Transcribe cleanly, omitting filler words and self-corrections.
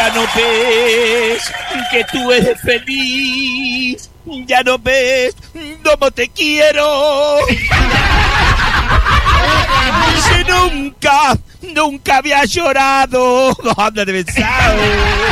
Ya no ves que tú eres feliz. Ya no ves cómo te quiero. Si nunca había llorado. Anda de besado.